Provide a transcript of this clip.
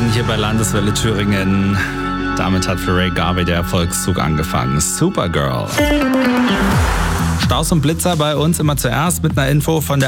hier bei Landeswelle Thüringen. Damit hat für Ray Garvey der Erfolgszug angefangen. Supergirl. Staus und Blitzer bei uns immer zuerst mit einer Info von der